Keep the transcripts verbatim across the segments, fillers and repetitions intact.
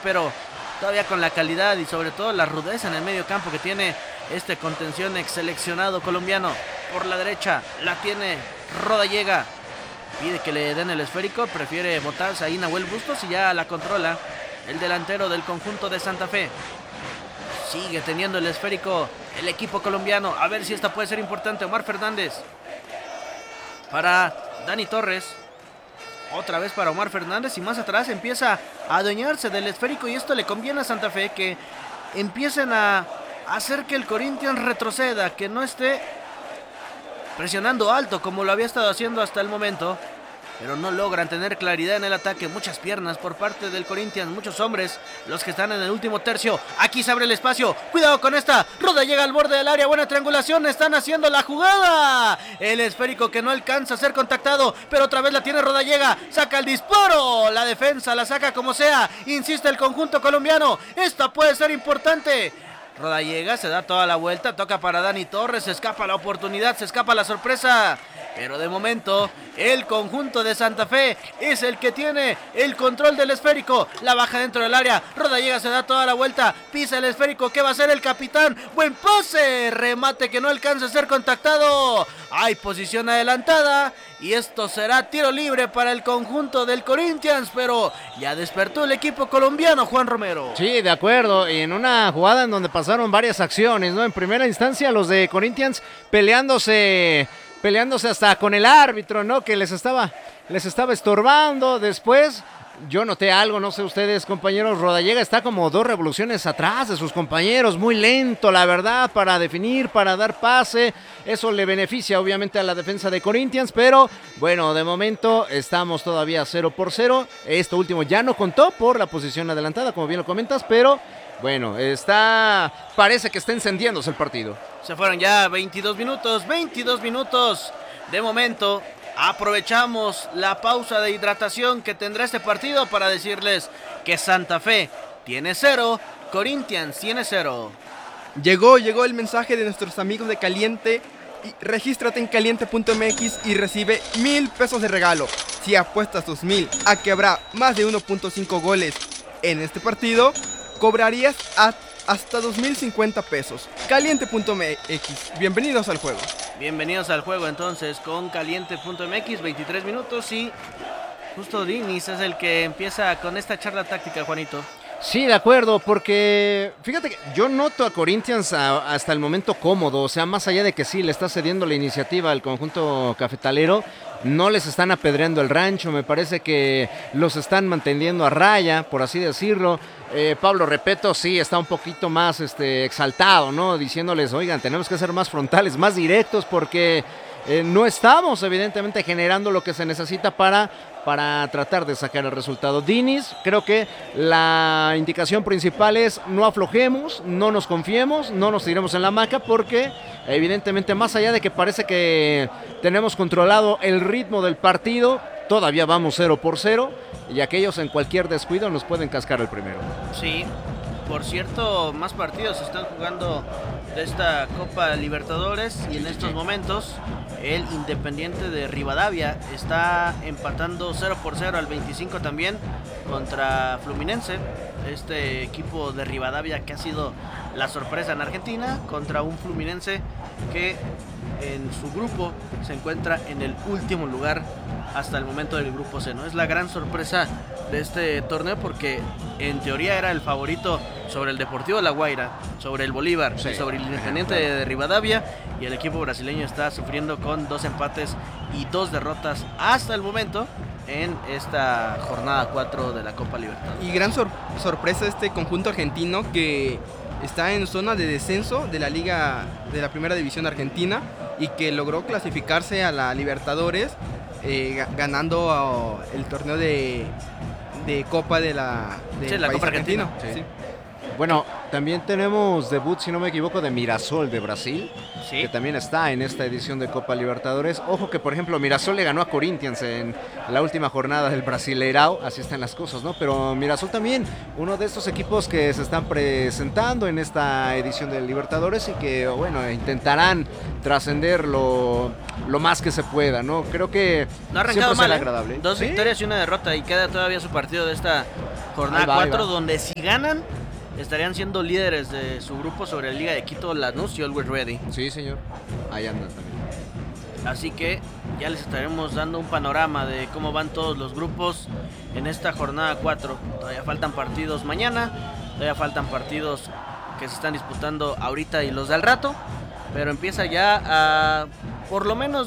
pero todavía con la calidad y sobre todo la rudeza en el medio campo que tiene este contención ex seleccionado colombiano. Por la derecha la tiene Rodallega, pide que le den el esférico, prefiere botarse ahí Nahuel Bustos y ya la controla el delantero del conjunto de Santa Fe. Sigue teniendo el esférico el equipo colombiano, a ver si esta puede ser importante. Omar Fernández para Dani Torres, otra vez para Omar Fernández y más atrás empieza a adueñarse del esférico y esto le conviene a Santa Fe, que empiecen a hacer que el Corinthians retroceda, que no esté presionando alto como lo había estado haciendo hasta el momento, pero no logran tener claridad en el ataque. Muchas piernas por parte del Corinthians, muchos hombres los que están en el último tercio. Aquí se abre el espacio, cuidado con esta, Roda llega al borde del área, buena triangulación, están haciendo la jugada, el esférico que no alcanza a ser contactado, pero otra vez la tiene Rodallega, saca el disparo, la defensa la saca como sea, insiste el conjunto colombiano, esta puede ser importante. Rodallega se da toda la vuelta, toca para Dani Torres, se escapa la oportunidad, se escapa la sorpresa, pero de momento el conjunto de Santa Fe es el que tiene el control del esférico, la baja dentro del área, Rodallega se da toda la vuelta, pisa el esférico, ¿qué va a hacer el capitán? Buen pase, remate que no alcanza a ser contactado, hay posición adelantada y esto será tiro libre para el conjunto del Corinthians, pero ya despertó el equipo colombiano, Juan Romero. Sí, de acuerdo, y en una jugada en donde pasaron varias acciones, ¿no? En primera instancia los de Corinthians peleándose, peleándose hasta con el árbitro, ¿no? Que les estaba, les estaba estorbando. Después yo noté algo, no sé ustedes, compañeros, Rodallega está como dos revoluciones atrás de sus compañeros, muy lento, la verdad, para definir, para dar pase. Eso le beneficia obviamente a la defensa de Corinthians, pero bueno, de momento estamos todavía cero por cero. Esto último ya no contó por la posición adelantada, como bien lo comentas, pero bueno, está, parece que está encendiéndose el partido. Se fueron ya veintidós minutos, veintidós minutos de momento. Aprovechamos la pausa de hidratación que tendrá este partido para decirles que Santa Fe tiene cero, Corinthians tiene cero. Llegó, llegó el mensaje de nuestros amigos de Caliente. Y regístrate en caliente punto m x y recibe mil pesos de regalo. Si apuestas tus mil a que habrá más de uno punto cinco goles en este partido, cobrarías a hasta dos mil cincuenta pesos. caliente punto m x, bienvenidos al juego. Bienvenidos al juego entonces con caliente punto m x, veintitrés minutos y justo Diniz es el que empieza con esta charla táctica, Juanito. Sí, de acuerdo, porque fíjate que yo noto a Corinthians a, hasta el momento cómodo, o sea, más allá de que sí le está cediendo la iniciativa al conjunto cafetalero, no les están apedreando el rancho, me parece que los están manteniendo a raya, por así decirlo. Eh, Pablo Repeto sí está un poquito más este, exaltado, ¿no? Diciéndoles, oigan, tenemos que ser más frontales, más directos, porque eh, no estamos evidentemente generando lo que se necesita para, para tratar de sacar el resultado. Diniz, creo que la indicación principal es no aflojemos, no nos confiemos, no nos tiremos en la hamaca, porque evidentemente más allá de que parece que tenemos controlado el ritmo del partido, todavía vamos cero por cero y aquellos en cualquier descuido nos pueden cascar el primero. Sí, por cierto, más partidos se están jugando de esta Copa Libertadores y en estos momentos el Independiente de Rivadavia está empatando cero por cero al veinticinco también contra Fluminense, este equipo de Rivadavia que ha sido la sorpresa en Argentina, contra un Fluminense que en su grupo se encuentra en el último lugar hasta el momento del grupo C, ¿no? Es la gran sorpresa de este torneo porque en teoría era el favorito sobre el Deportivo La Guaira, sobre el Bolívar, sí, y sobre el Independiente de Rivadavia, y el equipo brasileño está sufriendo con dos empates y dos derrotas hasta el momento en esta jornada cuatro de la Copa Libertadores. Y gran sor- sorpresa este conjunto argentino que está en zona de descenso de la Liga de la Primera División Argentina y que logró clasificarse a la Libertadores eh, ganando oh, el torneo de, de Copa de la, de sí, la país Copa argentino. Argentina. Sí. Bueno, también tenemos debut, si no me equivoco, de Mirasol de Brasil, ¿sí? Que también está en esta edición de Copa Libertadores. Ojo que, por ejemplo, Mirasol le ganó a Corinthians en la última jornada del Brasileirao, así están las cosas, ¿no? Pero Mirasol también, uno de estos equipos que se están presentando en esta edición de Libertadores y que, bueno, intentarán trascender lo, lo más que se pueda, ¿no? Creo que no ha arrancado siempre mal, será ¿eh? agradable. Dos ¿Sí? victorias y una derrota y queda todavía su partido de esta Jornada va, cuatro, donde si ganan, estarían siendo líderes de su grupo sobre la Liga de Quito, Lanús y Always Ready. Sí, señor. Ahí andan también. Así que ya les estaremos dando un panorama de cómo van todos los grupos en esta jornada cuatro. Todavía faltan partidos mañana, todavía faltan partidos que se están disputando ahorita y los del rato, pero empieza ya a, por lo menos,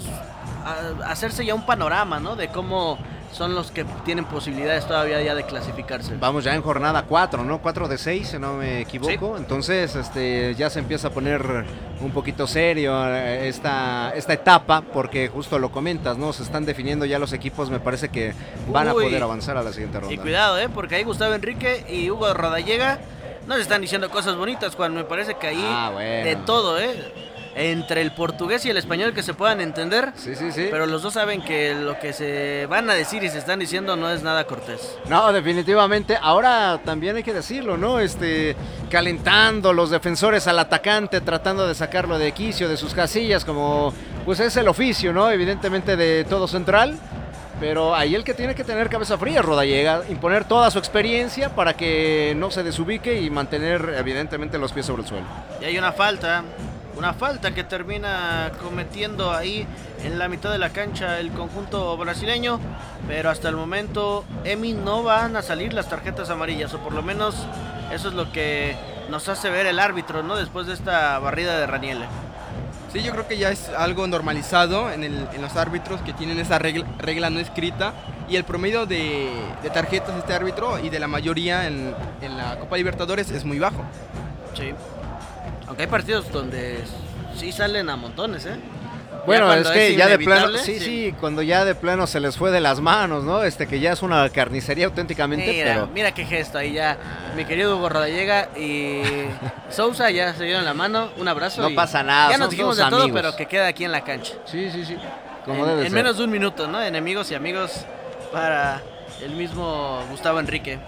a hacerse ya un panorama, ¿no? De cómo son los que tienen posibilidades todavía ya de clasificarse. Vamos ya en jornada cuatro, ¿no? cuatro de seis, si no me equivoco. Sí. Entonces, este, ya se empieza a poner un poquito serio esta, esta etapa, porque justo lo comentas, ¿no? Se están definiendo ya los equipos, me parece que van Uy, a poder avanzar a la siguiente ronda. Y cuidado, ¿eh? Porque ahí Gustavo Enrique y Hugo Rodallega nos están diciendo cosas bonitas, Juan. Me parece que ahí ah, bueno. de todo, ¿eh? Entre el portugués y el español que se puedan entender. Sí, sí, sí. Pero los dos saben que lo que se van a decir y se están diciendo no es nada cortés. No, definitivamente. Ahora también hay que decirlo, ¿no? Este, calentando los defensores al atacante, tratando de sacarlo de quicio, de sus casillas, como pues es el oficio, ¿no? Evidentemente de todo central. Pero ahí el que tiene que tener cabeza fría es Rodallega, imponer toda su experiencia para que no se desubique y mantener evidentemente los pies sobre el suelo. Y hay una falta. Una falta que termina cometiendo ahí en la mitad de la cancha el conjunto brasileño, pero hasta el momento, Emi, no van a salir las tarjetas amarillas, o por lo menos eso es lo que nos hace ver el árbitro, ¿no? Después de esta barrida de Raniele. Sí, yo creo que ya es algo normalizado en, el, en los árbitros que tienen esa regla, regla no escrita, y el promedio de, de tarjetas de este árbitro y de la mayoría en, en la Copa Libertadores es muy bajo. Sí. Aunque hay partidos donde sí salen a montones, ¿eh? Bueno, es que es ya de plano, sí, sí, sí, cuando ya de plano se les fue de las manos, ¿no? Este que ya es una carnicería auténticamente, mira, pero... Mira qué gesto ahí ya, mi querido Hugo Rodallega y Sousa ya se dieron la mano, un abrazo. No y pasa nada, ya nos dijimos de amigos. todo, pero que queda aquí en la cancha. Sí, sí, sí, como en, debe en ser. menos de un minuto, ¿no? Enemigos y amigos para el mismo Gustavo Enrique.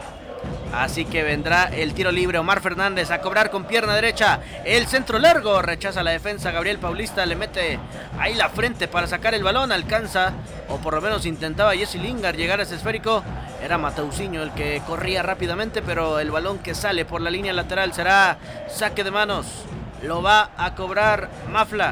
Así que vendrá el tiro libre. Omar Fernández a cobrar con pierna derecha. El centro largo, rechaza la defensa. Gabriel Paulista le mete ahí la frente para sacar el balón. Alcanza, o por lo menos intentaba Jesse Lingard llegar a ese esférico. Era Mateusinho el que corría rápidamente, pero el balón que sale por la línea lateral será saque de manos. Lo va a cobrar Mafla,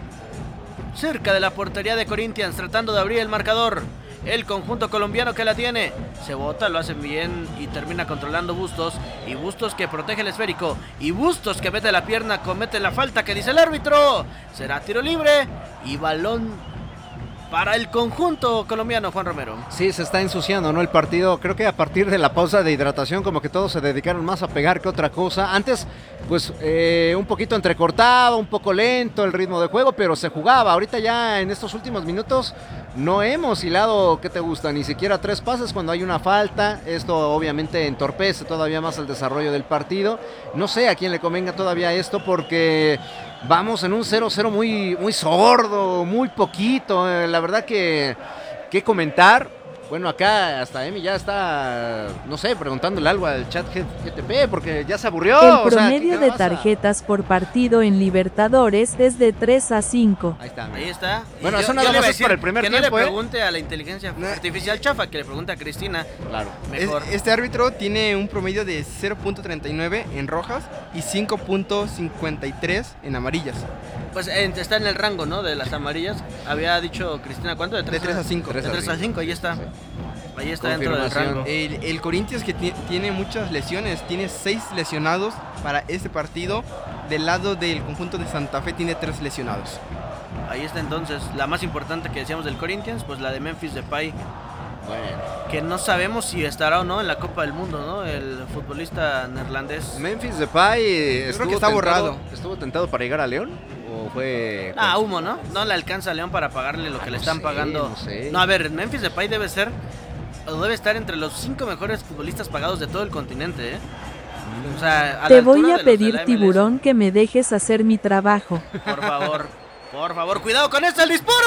cerca de la portería de Corinthians, tratando de abrir el marcador. El conjunto colombiano que la tiene, se bota, lo hacen bien y termina controlando Bustos. Y Bustos que protege el esférico. Y Bustos que mete la pierna, comete la falta que dice el árbitro. Será tiro libre y balón para el conjunto colombiano, Juan Romero. Sí, se está ensuciando, ¿no? El partido, creo que a partir de la pausa de hidratación como que todos se dedicaron más a pegar que otra cosa. Antes, pues, eh, un poquito entrecortado, un poco lento el ritmo de juego, pero se jugaba. Ahorita ya en estos últimos minutos no hemos hilado, ¿qué te gusta? Ni siquiera tres pases cuando hay una falta. Esto obviamente entorpece todavía más el desarrollo del partido. No sé a quién le convenga todavía esto porque... vamos en un cero cero muy, muy sordo, muy poquito. Eh, la verdad que, que comentar. Bueno, acá hasta Emi ya está, no sé, preguntándole algo al chat G T P porque ya se aburrió. El promedio o sea, de tarjetas por partido en Libertadores es de tres a cinco. Ahí está. Ahí está. Bueno, yo, eso nada más es por el primer que tiempo. Que no le ¿eh? pregunte a la inteligencia artificial chafa, que le pregunte a Cristina. Claro. Mejor. Es, este árbitro tiene un promedio de cero punto treinta y nueve en rojas y cinco punto cincuenta y tres en amarillas. Pues está en el rango, ¿no? De las amarillas. Había dicho Cristina, ¿cuánto? De tres a cinco. De tres a cinco, ahí está. Sí. Ahí está dentro del rango. El, el Corinthians que tiene muchas lesiones, tiene seis lesionados para este partido. Del lado del conjunto de Santa Fe tiene tres lesionados. Ahí está entonces, la más importante que decíamos del Corinthians, pues la de Memphis Depay. Bueno. Que no sabemos si estará o no en la Copa del Mundo, ¿no? El futbolista neerlandés. Memphis Depay creo que está tentado, borrado. ¿Estuvo tentado para llegar a León? ¿O fue...? Ah, humo, ¿no? No le alcanza a León para pagarle lo que ah, le están no sé, pagando. No, sé. no, a ver, Memphis Depay debe ser, o debe estar entre los cinco mejores futbolistas pagados de todo el continente, ¿eh? O sea, a Te voy a pedir, tiburón, que me dejes hacer mi trabajo. Por favor, por favor, cuidado con esto, el disparo.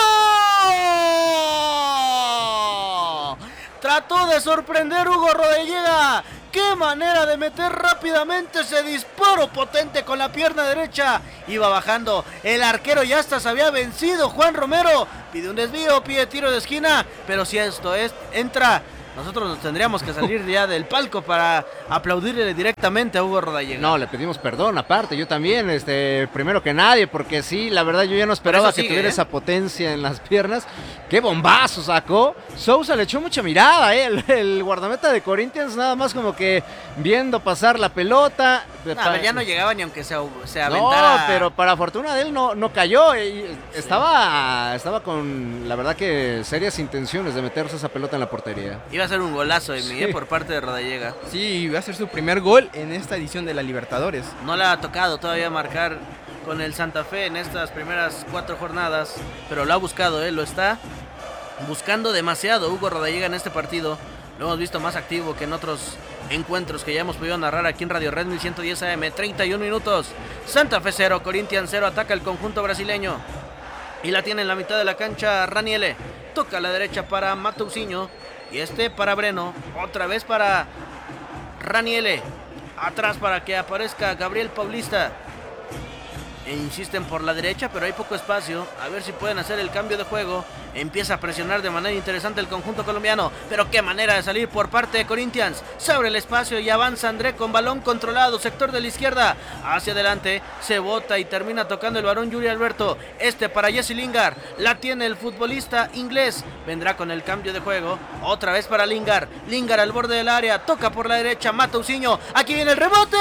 Trató de sorprender Hugo Rodallega. ¡Qué manera de meter rápidamente ese disparo potente con la pierna derecha! Iba bajando, el arquero ya hasta se había vencido. Juan Romero pide un desvío, pide tiro de esquina, pero si esto es, entra nosotros nos tendríamos que salir ya del palco para aplaudirle directamente a Hugo Rodallega. No, le pedimos perdón, aparte, yo también, este, primero que nadie, porque sí, la verdad yo ya no esperaba sigue, que tuviera ¿eh? esa potencia en las piernas. ¡Qué bombazo sacó! Sousa le echó mucha mirada, ¿eh? el, el guardameta de Corinthians, nada más como que viendo pasar la pelota. No, Pa- ya no llegaba ni aunque se, se No, aventara. pero para fortuna de él no, no cayó. y Estaba, estaba con, la verdad que serias intenciones de meterse esa pelota en la portería. Iba a ser un golazo de Sí. Miguel por parte de Rodallega. Sí, va a ser su primer gol en esta edición de la Libertadores. No le ha tocado todavía marcar con el Santa Fe en estas primeras cuatro jornadas, pero lo ha buscado, ¿eh? Lo está buscando demasiado Hugo Rodallega en este partido. Lo hemos visto más activo que en otros encuentros que ya hemos podido narrar aquí en Radio Red mil ciento diez A M. treinta y un minutos. Santa Fe cero, Corinthians cero. Ataca el conjunto brasileño. Y la tiene en la mitad de la cancha Raniele. Toca a la derecha para Mateusinho. Y este para Breno. Otra vez para Raniele. Atrás para que aparezca Gabriel Paulista. E insisten por la derecha, pero hay poco espacio. A ver si pueden hacer el cambio de juego. Empieza a presionar de manera interesante el conjunto colombiano. Pero qué manera de salir por parte de Corinthians. Se abre el espacio y avanza André con balón controlado. Sector de la izquierda. Hacia adelante. Se bota y termina tocando el varón Yuri Alberto. Este para Jesse Lingard. La tiene el futbolista inglés. Vendrá con el cambio de juego. Otra vez para Lingard. Lingard al borde del área. Toca por la derecha. Mateusinho. Aquí viene el rebote.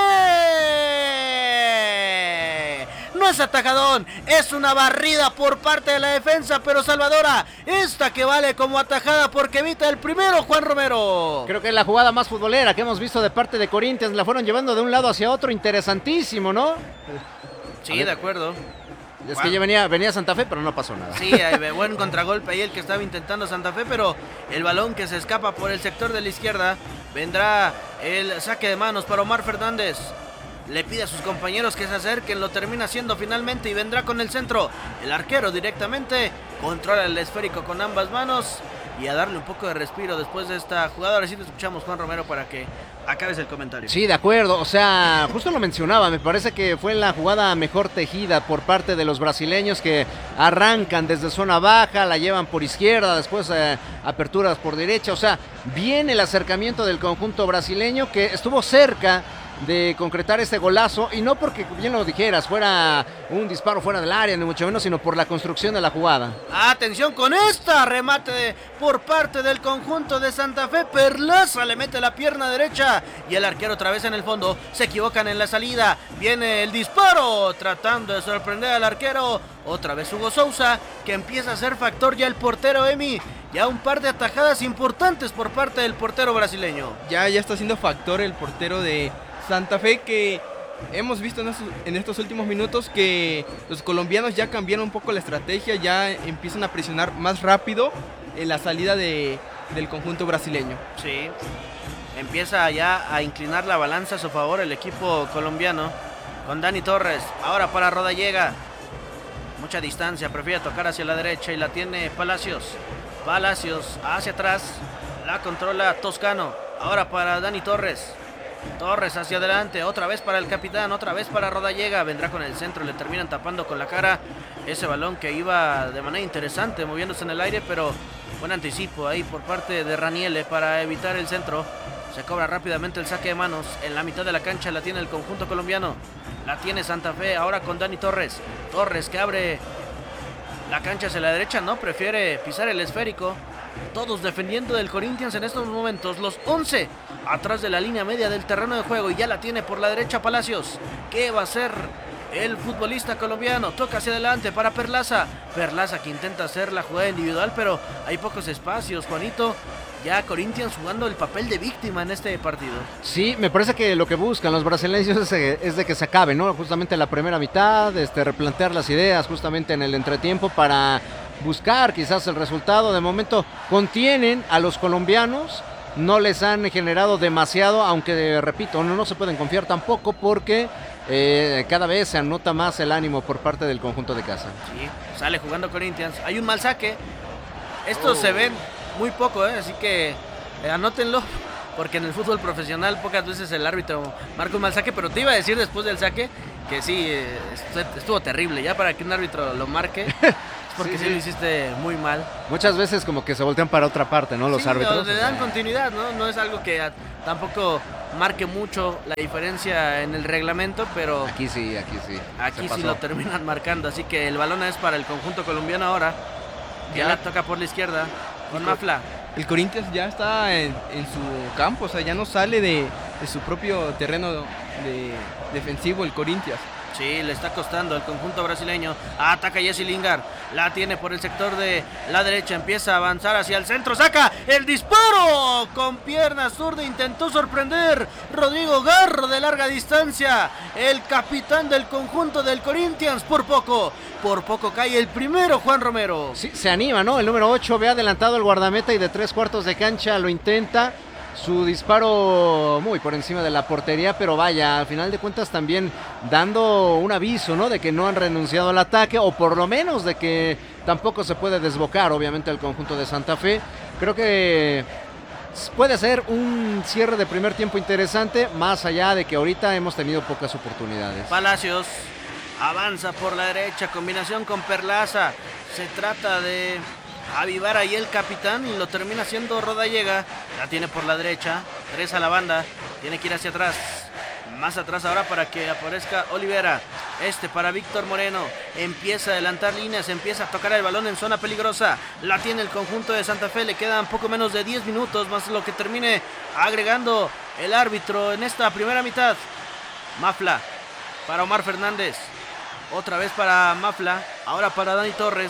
No es atajadón, es una barrida por parte de la defensa, pero salvadora. Esta que vale como atajada porque evita el primero Juan Romero. Creo que es la jugada más futbolera que hemos visto de parte de Corinthians. La fueron llevando de un lado hacia otro, interesantísimo, ¿no? Sí, de acuerdo. Es que ya venía, venía Santa Fe, pero no pasó nada. Sí, hay buen contragolpe ahí el que estaba intentando Santa Fe, pero el balón que se escapa por el sector de la izquierda. Vendrá el saque de manos para Omar Fernández. Le pide a sus compañeros que se acerquen, lo termina haciendo finalmente y vendrá con el centro. El arquero directamente controla el esférico con ambas manos y a darle un poco de respiro después de esta jugada. Ahora sí te escuchamos, Juan Romero, para que acabes el comentario. Sí, de acuerdo, o sea, justo lo mencionaba, me parece que fue la jugada mejor tejida por parte de los brasileños que arrancan desde zona baja, la llevan por izquierda, después eh, aperturas por derecha, o sea, viene el acercamiento del conjunto brasileño que estuvo cerca de concretar este golazo, y no porque, bien lo dijeras, fuera un disparo fuera del área, ni mucho menos, sino por la construcción de la jugada. Atención con esta remate de, por parte del conjunto de Santa Fe. Perlaza le mete la pierna derecha y el arquero otra vez en el fondo. Se equivocan en la salida. Viene el disparo tratando de sorprender al arquero. Otra vez Hugo Sousa, que empieza a ser factor ya el portero Emi. Ya un par de atajadas importantes por parte del portero brasileño. Ya, ya está siendo factor el portero de Santa Fe, que hemos visto en estos, en estos últimos minutos que los colombianos ya cambiaron un poco la estrategia, ya empiezan a presionar más rápido en la salida de, del conjunto brasileño. Sí, empieza ya a inclinar la balanza a su favor el equipo colombiano con Dani Torres. Ahora para Rodallega, mucha distancia, prefiere tocar hacia la derecha y la tiene Palacios. Palacios hacia atrás, la controla Toscano. Ahora para Dani Torres. Torres hacia adelante, otra vez para el capitán, otra vez para Rodallega. Vendrá con el centro, le terminan tapando con la cara ese balón que iba de manera interesante moviéndose en el aire, pero buen anticipo ahí por parte de Raniele para evitar el centro. Se cobra rápidamente el saque de manos. En la mitad de la cancha la tiene el conjunto colombiano. La tiene Santa Fe ahora con Dani Torres. Torres que abre la cancha hacia la derecha, no, prefiere pisar el esférico. Todos defendiendo del Corinthians en estos momentos. Los once atrás de la línea media del terreno de juego. Y ya la tiene por la derecha Palacios. ¿Qué va a hacer el futbolista colombiano? Toca hacia adelante para Perlaza. Perlaza que intenta hacer la jugada individual, pero hay pocos espacios, Juanito. Ya Corinthians jugando el papel de víctima en este partido. Sí, me parece que lo que buscan los brasileños es, es de que se acabe, ¿no? Justamente la primera mitad, este, replantear las ideas justamente en el entretiempo para buscar quizás el resultado. De momento contienen a los colombianos, no les han generado demasiado, aunque repito, no, no se pueden confiar tampoco porque eh, cada vez se anota más el ánimo por parte del conjunto de casa. Sí, sale jugando Corinthians. Hay un mal saque. Estos oh. se ven muy poco, ¿eh? Así que eh, anótenlo, porque en el fútbol profesional pocas veces el árbitro marca un mal saque, pero te iba a decir después del saque que sí, eh, estuvo terrible, ya para que un árbitro lo marque, porque sí, Sí, lo sí. hiciste muy mal. Muchas veces como que se voltean para otra parte, ¿no? Los Sí, árbitros. o le o dan sea, continuidad, ¿no? No es algo que a- tampoco marque mucho la diferencia en el reglamento, pero Aquí sí, aquí sí. aquí se sí pasó. lo terminan marcando. Así que el balón es para el conjunto colombiano ahora. Que Ya. la toca por la izquierda con Hijo. Mafla. El Corinthians ya está en, en su campo, o sea, ya no sale de, de su propio terreno de, defensivo el Corinthians. Sí, le está costando el conjunto brasileño. Ataca Jesse Lingard. La tiene por el sector de la derecha. Empieza a avanzar hacia el centro. Saca el disparo. Con pierna zurda intentó sorprender Rodrigo Garro de larga distancia. El capitán del conjunto del Corinthians. Por poco, por poco cae el primero, Juan Romero. Sí, se anima, ¿no? El número ocho ve adelantado el guardameta y de tres cuartos de cancha lo intenta. Su disparo muy por encima de la portería, pero vaya, al final de cuentas también dando un aviso, ¿no? De que no han renunciado al ataque, o por lo menos de que tampoco se puede desbocar, obviamente, el conjunto de Santa Fe. Creo que puede ser un cierre de primer tiempo interesante, más allá de que ahorita hemos tenido pocas oportunidades. Palacios avanza por la derecha, combinación con Perlaza. Se trata de avivar ahí el capitán y lo termina haciendo Rodallega. La tiene por la derecha, tres a la banda, tiene que ir hacia atrás. Más atrás ahora para que aparezca Olivera. Este para Víctor Moreno. Empieza a adelantar líneas, empieza a tocar el balón en zona peligrosa. La tiene el conjunto de Santa Fe. Le quedan poco menos de diez minutos, más lo que termine agregando el árbitro en esta primera mitad. Mafla para Omar Fernández. Otra vez para Mafla. Ahora para Dani Torres.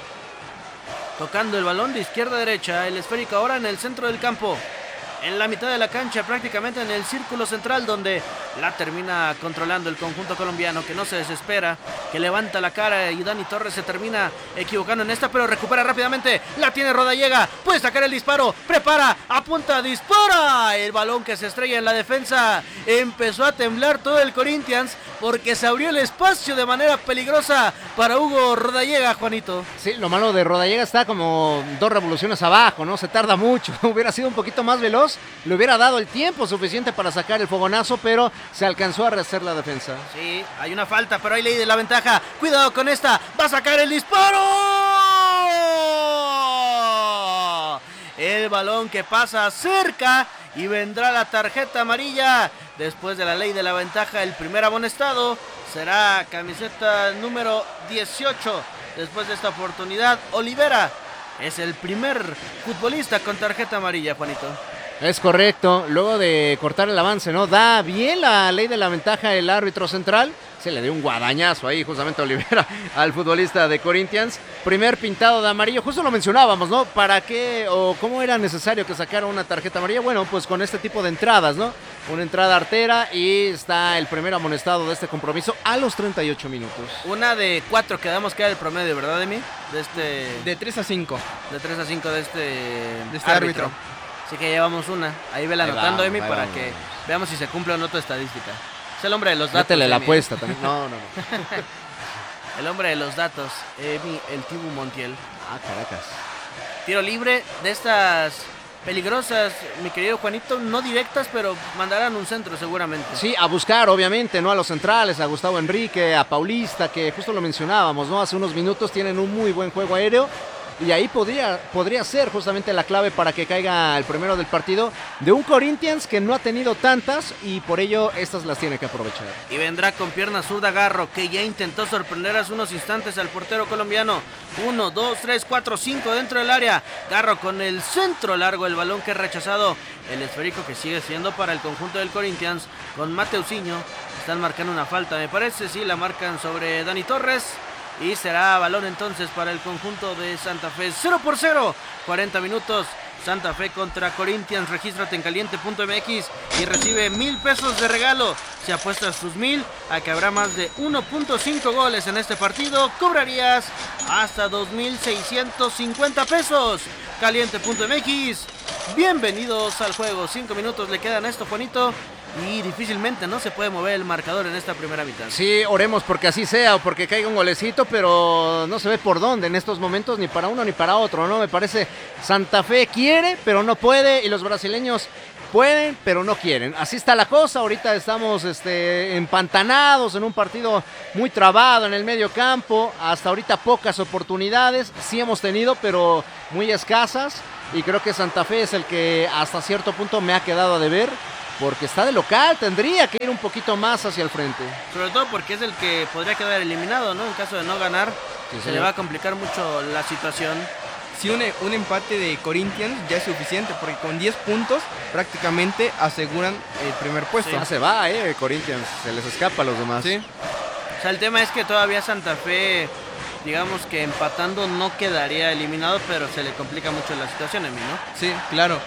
Tocando el balón de izquierda a derecha. El esférico ahora en el centro del campo. En la mitad de la cancha, prácticamente en el círculo central, donde la termina controlando el conjunto colombiano, que no se desespera, que levanta la cara, y Dani Torres se termina equivocando en esta, pero recupera rápidamente. La tiene Rodallega, puede sacar el disparo, prepara, apunta, dispara. El balón que se estrella en la defensa. Empezó a temblar todo el Corinthians porque se abrió el espacio de manera peligrosa para Hugo Rodallega, Juanito. Sí, lo malo de Rodallega está como dos revoluciones abajo, ¿no? Se tarda mucho. Hubiera sido un poquito más veloz, le hubiera dado el tiempo suficiente para sacar el fogonazo, pero se alcanzó a rehacer la defensa. Sí, hay una falta, pero hay ley de la ventaja. Cuidado con esta, va a sacar el disparo. El balón que pasa cerca y vendrá la tarjeta amarilla. Después de la ley de la ventaja, el primer amonestado será camiseta número dieciocho. Después de esta oportunidad, Olivera es el primer futbolista con tarjeta amarilla, Juanito. Es correcto, luego de cortar el avance, ¿no? Da bien la ley de la ventaja el árbitro central. Se le dio un guadañazo ahí justamente a Olivera al futbolista de Corinthians. Primer pintado de amarillo, justo lo mencionábamos, ¿no? ¿Para qué o cómo era necesario que sacara una tarjeta amarilla? Bueno, pues con este tipo de entradas, ¿no? Una entrada artera y está el primer amonestado de este compromiso a los treinta y ocho minutos. Una de cuatro que damos que era el promedio, ¿verdad, Emi? De este... De tres a cinco. De tres a cinco de este, De este árbitro. Así que llevamos una. Ahí vela Ahí anotando, vamos, Emi, ahí para vamos. que veamos si se cumple o no tu estadística. Es el hombre de los datos. Métele la Emi. apuesta también. No, no, no. El hombre de los datos, Emi, el Tibu Montiel. Ah, Caracas. Tiro libre de estas peligrosas, mi querido Juanito, no directas, pero mandarán un centro seguramente. Sí, a buscar, obviamente, ¿no? A los centrales, a Gustavo Enrique, a Paulista, que justo lo mencionábamos, ¿no? Hace unos minutos tienen un muy buen juego aéreo. Y ahí podría, podría ser justamente la clave para que caiga el primero del partido de un Corinthians que no ha tenido tantas y por ello estas las tiene que aprovechar. Y vendrá con pierna zurda Garro, que ya intentó sorprender hace unos instantes al portero colombiano. Uno, dos, tres, cuatro, cinco dentro del área. Garro con el centro largo, el balón que es rechazado. El esférico que sigue siendo para el conjunto del Corinthians con Mateusinho. Están marcando una falta, me parece, sí, la marcan sobre Dani Torres. Y será balón entonces para el conjunto de Santa Fe. cero por cero, cuarenta minutos. Santa Fe contra Corinthians. Regístrate en caliente punto m x y recibe mil pesos de regalo. Si apuestas tus mil a que habrá más de uno punto cinco goles en este partido, cobrarías hasta dos mil seiscientos cincuenta pesos. caliente punto m x. Bienvenidos al juego. Cinco minutos le quedan a esto, Juanito. Y difícilmente no se puede mover el marcador en esta primera mitad. Sí, oremos porque así sea o porque caiga un golecito, pero no se ve por dónde en estos momentos, ni para uno ni para otro, ¿no? Me parece Santa Fe quiere, pero no puede, y los brasileños pueden, pero no quieren. Así está la cosa. Ahorita estamos este, empantanados en un partido muy trabado en el medio campo. Hasta ahorita pocas oportunidades. Sí hemos tenido, pero muy escasas. Y creo que Santa Fe es el que hasta cierto punto me ha quedado a deber. Porque está de local, tendría que ir un poquito más hacia el frente. Sobre todo porque es el que podría quedar eliminado, ¿no? En caso de no ganar, Sí, se señor. le va a complicar mucho la situación. Si un, un empate de Corinthians ya es suficiente, porque con diez puntos prácticamente aseguran el primer puesto. Ya se va, eh, Corinthians. Se les escapa a los demás. Sí. O sea, el tema es que todavía Santa Fe, digamos que empatando no quedaría eliminado, pero se le complica mucho la situación a mí, ¿no? Sí, claro.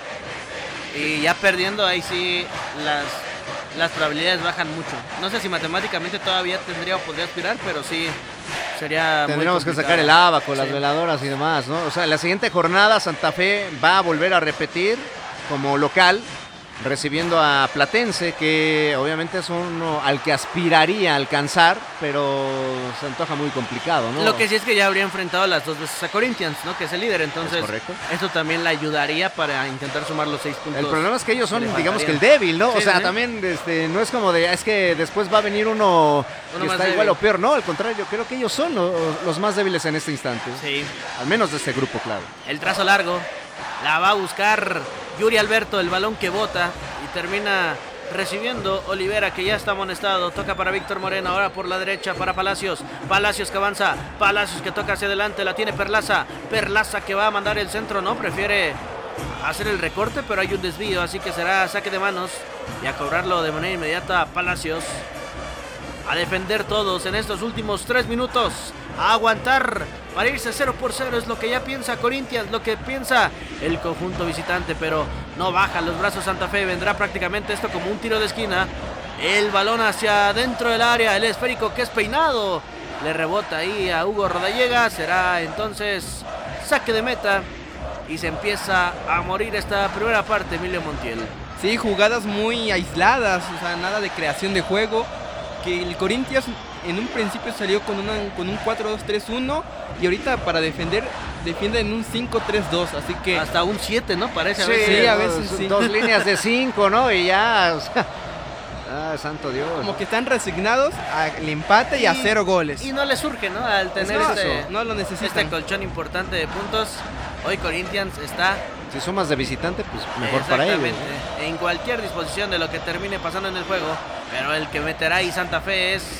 Y ya perdiendo ahí sí las, las probabilidades bajan mucho. No sé si matemáticamente todavía tendría o podría aspirar, pero sí sería muy Tendríamos que complicado. sacar el abaco, las Sí. veladoras y demás, ¿no? O sea, la siguiente jornada Santa Fe va a volver a repetir como local, recibiendo a Platense, que obviamente es uno al que aspiraría a alcanzar, pero se antoja muy complicado, ¿no? Lo que sí es que ya habría enfrentado las dos veces a Corinthians, ¿no? Que es el líder, entonces Es correcto. eso también le ayudaría para intentar sumar los seis puntos. El problema es que ellos son, que le digamos que el faltarían. débil, ¿no? Sí, o sea, sí, sí. también este, no es como de, es que después va a venir uno, Uno que más está igual débil. o peor, no, al contrario, creo que ellos son lo- los más débiles en este instante. Sí, Al menos de este grupo, claro. el trazo largo, la va a buscar Yuri Alberto, el balón que bota y termina recibiendo Olivera, que ya está amonestado. Toca para Víctor Moreno, ahora por la derecha para Palacios. Palacios que avanza, Palacios que toca hacia adelante, la tiene Perlaza. Perlaza que va a mandar el centro, no, prefiere hacer el recorte, pero hay un desvío, así que será saque de manos y a cobrarlo de manera inmediata Palacios. A defender todos en estos últimos tres minutos. A aguantar para irse cero por cero. Es lo que ya piensa Corinthians, lo que piensa el conjunto visitante. Pero no baja los brazos Santa Fe. Vendrá prácticamente esto como un tiro de esquina. El balón hacia adentro del área. El esférico que es peinado. Le rebota ahí a Hugo Rodallega. Será entonces saque de meta. Y se empieza a morir esta primera parte, Emilio Montiel. Sí, jugadas muy aisladas, o sea, nada de creación de juego. Que el Corinthians en un principio salió con, una, con un cuatro dos tres uno y ahorita para defender defiende en un cinco tres dos, así que Hasta un siete, ¿no? Parece a Sí, veces. sí, a dos- veces sí. Dos líneas de cinco, ¿no? Y ya, o sea, ah, santo Dios. como que están resignados al empate y a cero goles. Y no le surge, ¿no? Al tener No, este, no lo necesitan. este colchón importante de puntos. Hoy Corinthians está Si sumas de visitante, pues mejor para ellos. exactamente en cualquier disposición de lo que termine pasando en el juego. Pero el que meterá ahí Santa Fe es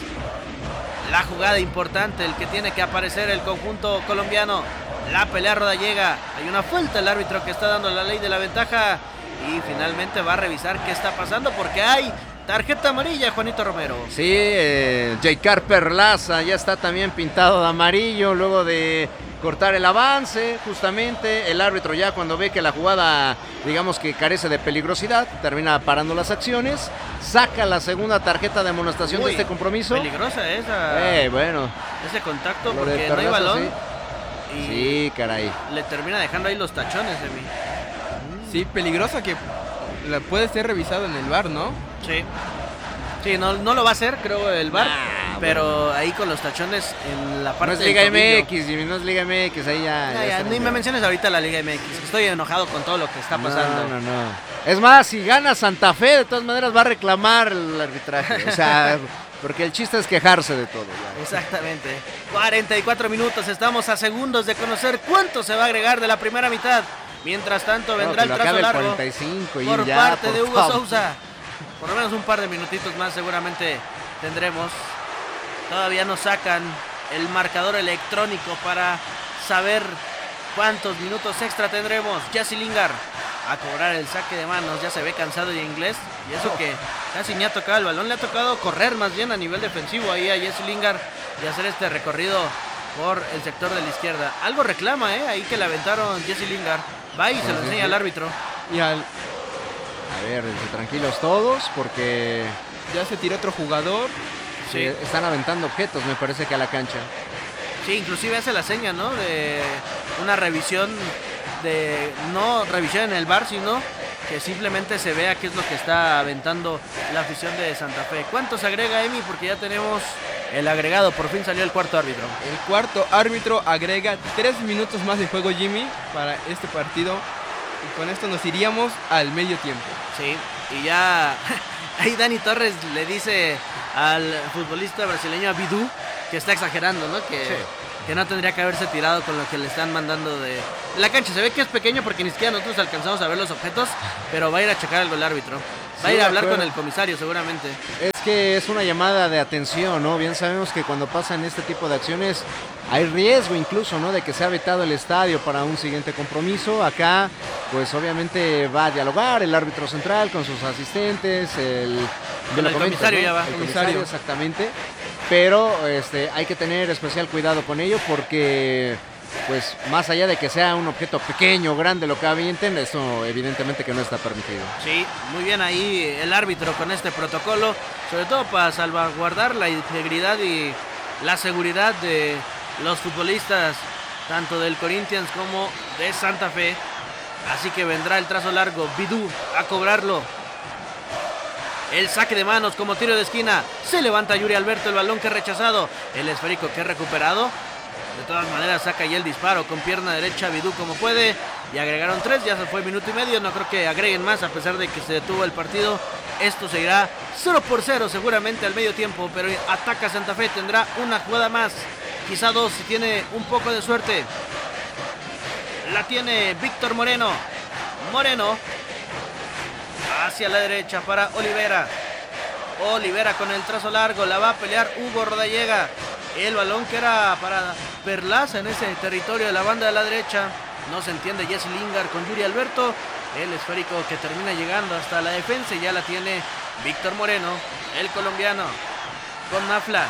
la jugada importante, el que tiene que aparecer el conjunto colombiano. La pelea Rodallega. Hay una falta, el árbitro que está dando la ley de la ventaja. Y finalmente va a revisar qué está pasando porque hay tarjeta amarilla, Juanito Romero. Sí, eh, J. Perlaza ya está también pintado de amarillo luego de cortar el avance, justamente. El árbitro ya cuando ve que la jugada, digamos que carece de peligrosidad, termina parando las acciones, saca la segunda tarjeta de amonestación Uy, de este compromiso. Peligrosa esa, Eh, bueno, ese contacto lo de porque no hay Perlaza, balón. sí. Y Sí, caray. le termina dejando ahí los tachones de mí. Sí, peligrosa que la puede ser revisado en el V A R, ¿no? Sí. Sí, no, no lo va a hacer, creo, el V A R. Nah, pero ahí con los tachones en la parte No es del Liga tobillo. M X, Jimmy, no es Liga M X, ahí ya. Ya, ya ya, estamos ni me bien. menciones ahorita la Liga M X. Estoy enojado con todo lo que está pasando. No, no, no. Es más, si gana Santa Fe, de todas maneras va a reclamar el arbitraje. O sea, porque el chiste es quejarse de todo. Ya. Exactamente. cuarenta y cuatro minutos, estamos a segundos de conocer cuánto se va a agregar de la primera mitad. Mientras tanto vendrá No, el que lo trazo acabe el largo cuarenta y cinco y por ya, parte por de Hugo favor. Sousa. Por lo menos un par de minutitos más seguramente tendremos. Todavía nos sacan el marcador electrónico para saber cuántos minutos extra tendremos. Jesse Lingard a cobrar el saque de manos, ya se ve cansado de inglés. Y eso que casi ni ha tocado el balón, le ha tocado correr más bien a nivel defensivo ahí a Jesse Lingard y hacer este recorrido por el sector de la izquierda. Algo reclama, ¿eh? Ahí que le aventaron Jesse Lingard. Va y se lo Sí, enseña sí. al árbitro. Y al, A ver, tranquilos todos, porque ya se tiró otro jugador. Sí. eh, están aventando objetos, me parece que a la cancha. Sí, inclusive hace la seña, ¿no? De una revisión, de no revisión en el V A R, sino que simplemente se vea qué es lo que está aventando la afición de Santa Fe. ¿Cuánto se agrega, Emi? Porque ya tenemos el agregado, por fin salió el cuarto árbitro. El cuarto árbitro agrega tres minutos más de juego, Jimmy, para este partido. Y con esto nos iríamos al medio tiempo. Sí, y ya ahí Dani Torres le dice al futbolista brasileño Abidú que está exagerando, ¿no? Que, sí. que no tendría que haberse tirado con lo que le están mandando de, de la cancha. Se ve que es pequeño porque ni siquiera nosotros alcanzamos a ver los objetos, pero va a ir a checar algo el árbitro. Va sí, a ir a hablar con el comisario seguramente. Es que es una llamada de atención, ¿no? Bien sabemos que cuando pasan este tipo de acciones hay riesgo incluso, ¿no? De que sea vetado el estadio para un siguiente compromiso. Acá, pues obviamente va a dialogar el árbitro central con sus asistentes, el, con el comento, comisario, ¿no? Ya va. El comisario, exactamente. Pero este, hay que tener especial cuidado con ello porque, pues, más allá de que sea un objeto pequeño, grande, lo que avienten, eso evidentemente que no está permitido. Sí, muy bien ahí el árbitro con este protocolo, sobre todo para salvaguardar la integridad y la seguridad de los futbolistas, tanto del Corinthians como de Santa Fe. Así que vendrá el trazo largo, Bidú a cobrarlo. El saque de manos como tiro de esquina. Se levanta Yuri Alberto, el balón que es rechazado. El esférico que es recuperado. De todas maneras saca ya el disparo con pierna derecha Bidú como puede. Y agregaron tres, ya se fue minuto y medio. No creo que agreguen más a pesar de que se detuvo el partido. Esto se irá cero por cero seguramente al medio tiempo. Pero ataca Santa Fe, tendrá una jugada más. Quizá dos si tiene un poco de suerte. La tiene Víctor Moreno. Moreno. Hacia la derecha para Olivera. Olivera con el trazo largo. La va a pelear Hugo Rodallega. El balón que era para Perlaza en ese territorio de la banda de la derecha. No se entiende Jesse Lingard con Yuri Alberto. El esférico que termina llegando hasta la defensa. Y ya la tiene Víctor Moreno, el colombiano. Con Mafla.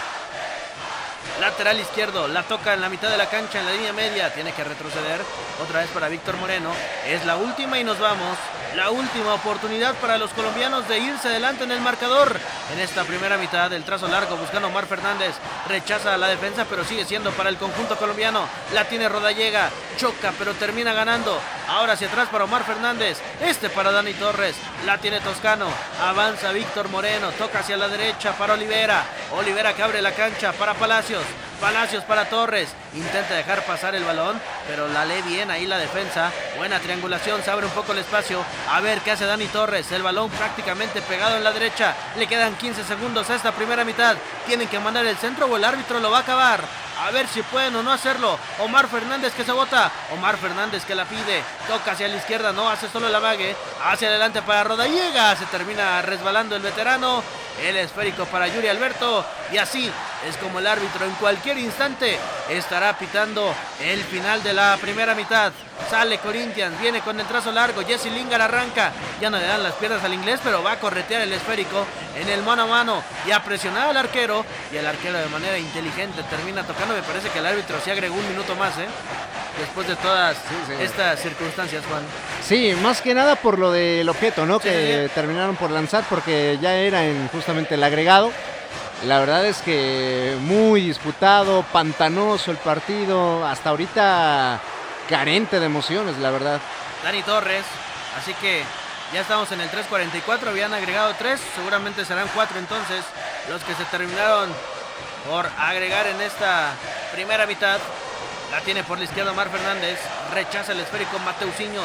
Lateral izquierdo, la toca en la mitad de la cancha, en la línea media, tiene que retroceder, otra vez para Víctor Moreno, es la última y nos vamos, la última oportunidad para los colombianos de irse adelante en el marcador, en esta primera mitad, el trazo largo buscando Omar Fernández, rechaza la defensa pero sigue siendo para el conjunto colombiano, la tiene Rodallega, choca pero termina ganando, ahora hacia atrás para Omar Fernández, este para Dani Torres, la tiene Toscano, avanza Víctor Moreno, toca hacia la derecha para Olivera, Olivera que abre la cancha para Palacios, Palacios para Torres, intenta dejar pasar el balón, pero la lee bien ahí la defensa, buena triangulación, se abre un poco el espacio, a ver qué hace Dani Torres, el balón prácticamente pegado en la derecha, le quedan quince segundos a esta primera mitad, tienen que mandar el centro o el árbitro lo va a acabar, a ver si pueden o no hacerlo, Omar Fernández que se bota, Omar Fernández que la pide, toca hacia la izquierda, no hace solo la vague, hacia adelante para Rodallega, se termina resbalando el veterano, el esférico para Yuri Alberto, y así es como el árbitro en cualquier instante estará pitando el final de la primera mitad. Sale Corinthians, viene con el trazo largo, Jesse Lingard arranca, ya no le dan las piernas al inglés, pero va a corretear el esférico en el mano a mano y a presionar al arquero, y el arquero de manera inteligente termina tocando. Me parece que el árbitro sí agregó un minuto más, ¿eh? Después de todas sí, sí. estas circunstancias, Juan. Sí, más que nada por lo del objeto, ¿no? Sí, que sí. terminaron por lanzar porque ya era en justamente el agregado. La verdad es que muy disputado, pantanoso el partido, hasta ahorita carente de emociones, la verdad. Dani Torres, así que ya estamos en el tres cuarenta y cuatro, habían agregado tres, seguramente serán cuatro entonces los que se terminaron por agregar en esta primera mitad. La tiene por la izquierda Omar Fernández, rechaza el esférico Mateusinho.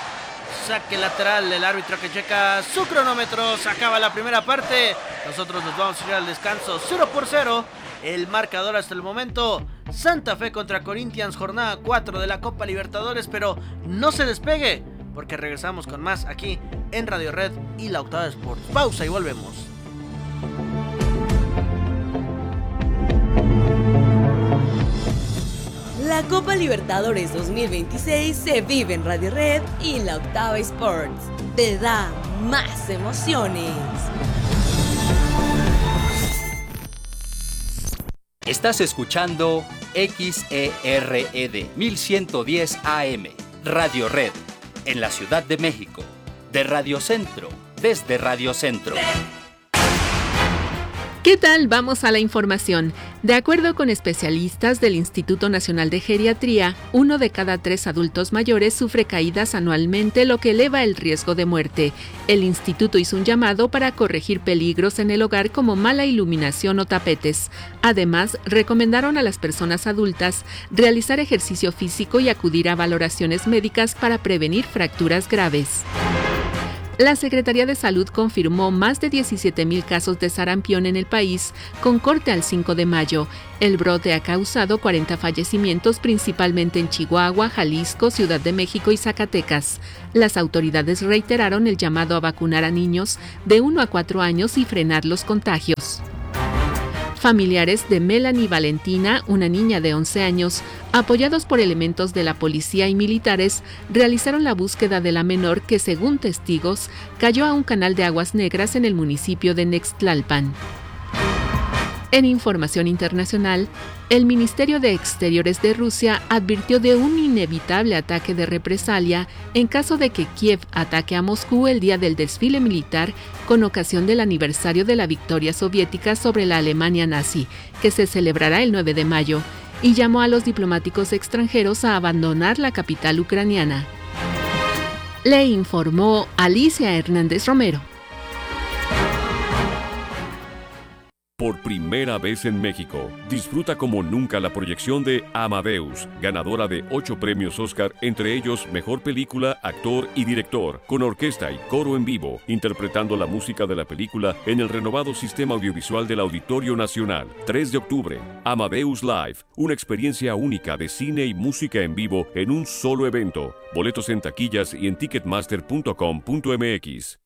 Saque lateral, el árbitro que checa su cronómetro, se acaba la primera parte, nosotros nos vamos a ir al descanso, cero por cero, el marcador hasta el momento, Santa Fe contra Corinthians, jornada cuatro de la Copa Libertadores, pero no se despegue, porque regresamos con más aquí en Radio Red y La Octava Sports. Pausa y volvemos. La Copa Libertadores dos mil veintiséis se vive en Radio Red y La Octava Sports. Te da más emociones. Estás escuchando X E R E D mil ciento diez A M, Radio Red, en la Ciudad de México. De Radio Centro, desde Radio Centro. ¿Qué tal? Vamos a la información. De acuerdo con especialistas del Instituto Nacional de Geriatría, uno de cada tres adultos mayores sufre caídas anualmente, lo que eleva el riesgo de muerte. El instituto hizo un llamado para corregir peligros en el hogar como mala iluminación o tapetes. Además, recomendaron a las personas adultas realizar ejercicio físico y acudir a valoraciones médicas para prevenir fracturas graves. La Secretaría de Salud confirmó más de diecisiete mil casos de sarampión en el país, con corte al cinco de mayo. El brote ha causado cuarenta fallecimientos, principalmente en Chihuahua, Jalisco, Ciudad de México y Zacatecas. Las autoridades reiteraron el llamado a vacunar a niños de uno a cuatro años y frenar los contagios. Familiares de Melanie Valentina, una niña de once años, apoyados por elementos de la policía y militares, realizaron la búsqueda de la menor que, según testigos, cayó a un canal de aguas negras en el municipio de Nextlalpan. En información internacional, el Ministerio de Exteriores de Rusia advirtió de un inevitable ataque de represalia en caso de que Kiev ataque a Moscú el día del desfile militar con ocasión del aniversario de la victoria soviética sobre la Alemania nazi, que se celebrará el nueve de mayo, y llamó a los diplomáticos extranjeros a abandonar la capital ucraniana. Le informó Alicia Hernández Romero. Por primera vez en México, disfruta como nunca la proyección de Amadeus, ganadora de ocho premios Oscar, entre ellos Mejor Película, Actor y Director, con orquesta y coro en vivo, interpretando la música de la película en el renovado sistema audiovisual del Auditorio Nacional. tres de octubre, Amadeus Live, una experiencia única de cine y música en vivo en un solo evento. Boletos en taquillas y en ticketmaster punto com punto m x.